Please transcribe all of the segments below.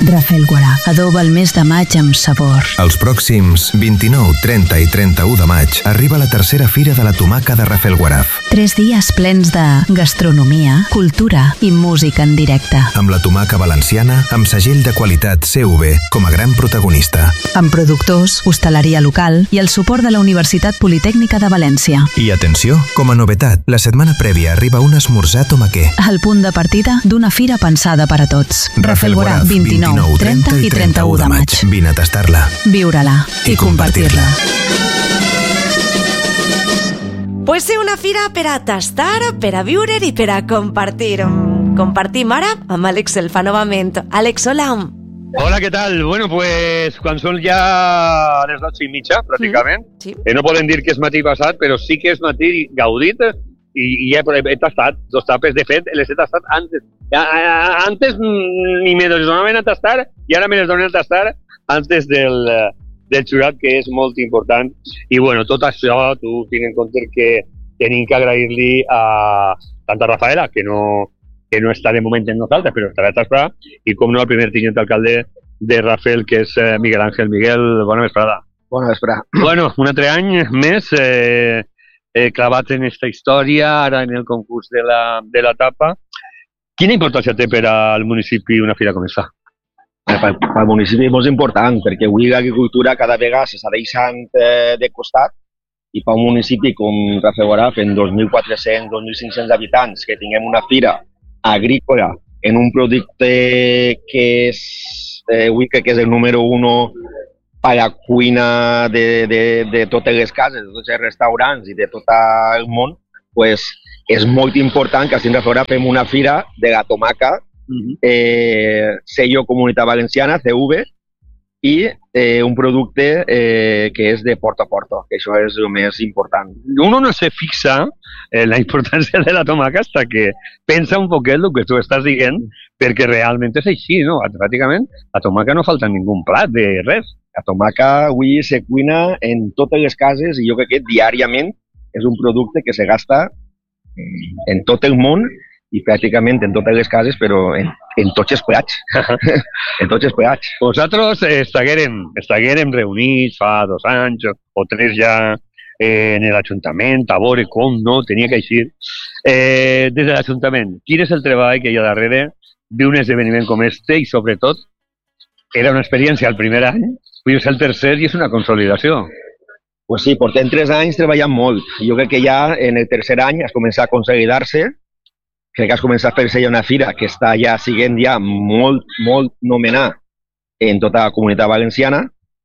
Rafelguaraf adoba el mes de maig amb sabor. Els pròxims 29, 30 i 31 de maig arriba la tercera fira de la tomaca de Rafelguaraf. 3 dies plens de gastronomia, cultura i música en directe. Amb la tomaca valenciana, amb segell de qualitat CV com a gran protagonista. Amb productors, hostaleria local i el suport de la Universitat Politècnica de València. I atenció, com a novetat, la setmana prèvia arriba un esmorzar tomaquer. El punt de partida d'una fira pensada per a tots. Rafelguaraf, 29, 30 i 31 de maig. Vine a tastar-la, viure-la i compartir-la. Pues ser una fira per a tastar, per a viure i per a compartir. Compartim ara amb Àlex Elfa novament. Àlex, hola. Hola, ¿qué tal? Bueno, pues quan són ja les 12:30, pràcticament, Sí. No podem dir que és matí passat, però sí que és matí gaudit i he tastat 2 tapes. De fet, les he tastat antes. Antes ni me les donaven a tastar i ara me les donen a tastar antes del xurat, que és molt important. I bueno, tot això, tu tinc en compte que tenim que agrair-li a tant a Rafaela, que no està de moment en nosaltres, però estarà a tastar, i com no, el primer tinent alcalde de Rafel, que és Miguel Ángel. Miguel, bona vesprada. Bona vesprada. Bueno, un altre any més clavat en esta història, ara en el concurs de la tapa. Quina importància té per al municipi una fira com aquesta? Pel municipi és molt important, perquè avui l'agricultura cada vegada s'està deixant de costat, i per un municipi com Rafelguaraf, en 2.400, 2.500 habitants, que tinguem una fira agrícola en un producte que és, avui crec que és el número 1 per la cuina de totes les cases, de tots els restaurants i de tot el món, pues, és molt important que a Rafelguaraf fem una fira de la tomaca, sello Comunitat Valenciana, CV, i un producte que és de porta a porta, que això és el més important. Uno no se fixa en la importància de la tomaca hasta que pensa un poquet el que tu estàs dient, perquè realment és així, no? Pràcticament la tomaca no falta en ningú plat de res. La tomaca avui se cuina en totes les cases i jo crec que diàriament és un producte que se gasta en tot el món i pràcticament en totes les cases, però en tots els plats. En tots els plats. Vosaltres estiguérem reunits fa 2 anys o 3 ja en l'Ajuntament, a veure com no tenia que eixir. Des de l'Ajuntament, quin és el treball que hi ha darrere d'un esdeveniment com este i, sobretot, era una experiència el primer any, avui és el tercer i és una consolidació. Pues sí, portem 3 anys treballant molt. Jo crec que ja en el tercer any es comença a consolidar-se. Crec que es comença a fer-se ja una fira que està ja siguent ja molt nomenada en tota la Comunitat Valenciana.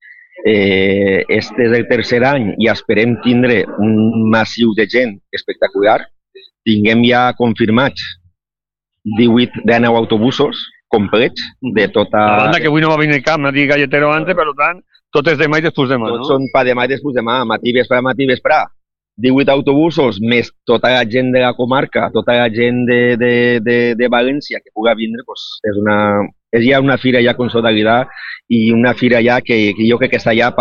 Este és el tercer any i esperem tindre un massiu de gent espectacular. Tinguem ja confirmats 19 autobusos complets de tota... La banda que avui no va venir cap, Mati Galletero antes, per tant, tot és demà i després demà, no? Tots són pa demà i després demà, matí vespre. 18 autobusos, més tota la gent de la comarca, tota la gent de València que pugui vindre, pues és ja una fira ja consolidada i una fira ja que jo crec que està ja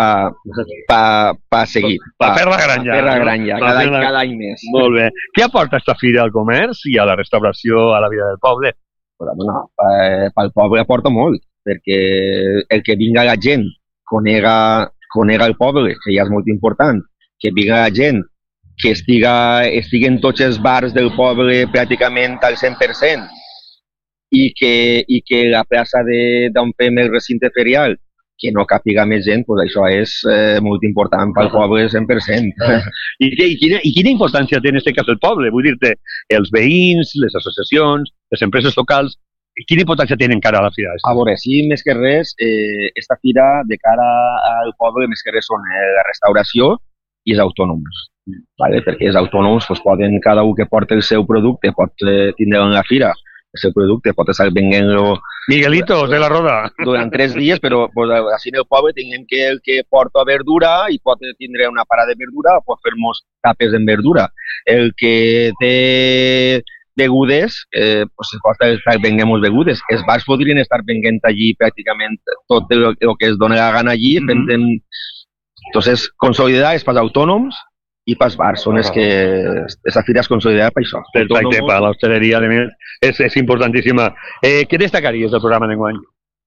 per seguir. Per fer-la gran ja. Per fer-la gran ja, cada any més. Molt bé. Què aporta esta fira al comerç i a la restauració, a la vida del poble? No, pel poble aporta molt, perquè el que vinga la gent conega el poble, que ja és molt important, que vinga la gent que estiguen tots els bars del poble pràcticament al 100% i que la plaça d'on fem el recinte ferial que no càpiga més gent, doncs això és molt important pel poble 100%. I quina importància té en aquest cas el poble? Vull dir-te, els veïns, les associacions, les empreses locals, quina importància tenen cara a la fira? A veure, sí, més que res, esta fira de cara al poble més que res són la restauració i els autònoms. Vale? Perquè els autònoms poden, cada un que porta el seu producte pot tindre en la fira el seu producte, pot estar venent-lo Miguelitos de la Roda durant 3 dies, però així en el poble tinguem que el que porta verdura i pot tindre una parada de verdura o pot fer-nos tapes en verdura. El que té begudes, se pot estar venent-nos begudes. Els bars podrien estar venent allí pràcticament tot el que es dona la gana allí. Entonces, consolidar és pels autònoms i pels bars, són els que aquesta fira es consolida per això. Perfecte, per l'hostaleria, a més, és importantíssima. Què destacaries del programa d'enguany?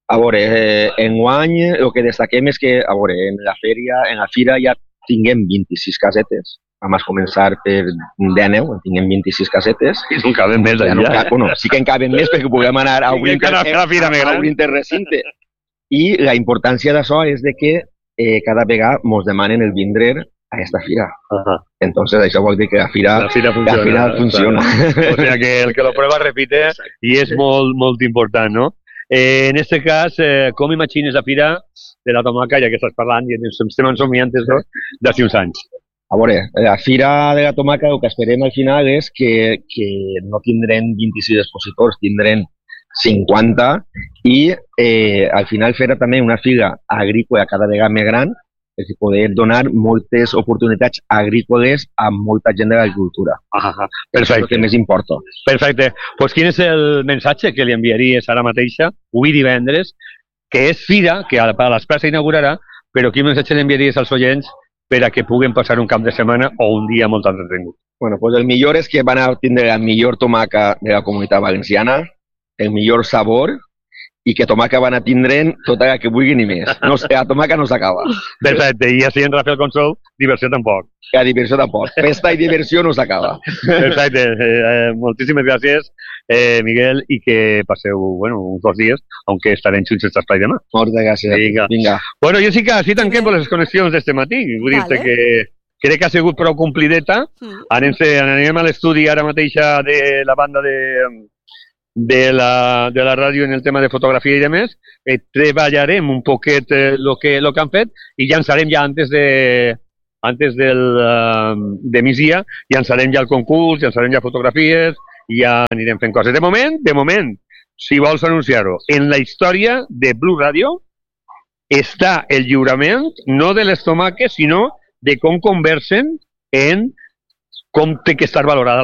A veure, enguany el que destaquem és que, a veure, en la fira ja tinguem 26 casetes. Vam començar per 19, tinguem 26 casetes. I no caben més allà. No bueno, sí que en caben més perquè puguem anar a obrir interrecinte. I la importància d'això és de que cada vegada ens demanen el vindre a aquesta fira. Entonces això vol dir que la fira funciona. O sea que el que lo prueba repite i és molt important, no? En este cas, com imagines la fira de la tomaca, ja que estàs parlant i estem ensomiantes d'ací uns anys? A veure, la fira de la tomaca el que esperem al final és que no tindrem 26 expositors, tindrem 50 i al final farà també una fira agrícola cada vegada més gran per poder donar moltes oportunitats agrícoles a molta gent de l'agricultura. Perfecte. És el que més importa. Perfecte. Doncs quin és el missatge que li enviaries ara mateixa, avui divendres, que és fira, que a l'Espai s'inaugurarà, però quin missatge li enviaries als oients per a que puguen passar un cap de setmana o un dia molt entretingut? Bueno, pues el millor és que van a tindre la millor tomaca de la comunitat valenciana, el millor sabor, i que tomaca van a tindre tota la que vulguin i més. No, la tomaca no s'acaba. Perfecte, i així en Rafael Consol, diversió tampoc. La diversió tampoc. Festa i diversió no s'acaba. Perfecte, moltíssimes gràcies, Miguel, i que passeu, uns 2 dies, aunque estarem junts aquest espai demà. Moltes gràcies. Vinga. Bueno, Jessica, així tanquem les connexions d'este matí. Vull dir-te que crec que ha sigut prou complideta. Anem a l'estudi ara mateixa de la banda de la ràdio en el tema de fotografia i de més, treballarem un poquet el que han fet i llançarem ja antes de migdia, llançarem ja el concurs, llançarem ja fotografies i ja anirem fent coses. De moment, si vols anunciar-ho, en la història de Blu Radio està el lliurament no de les tomaques, sinó de com conversen en com té que estar valorada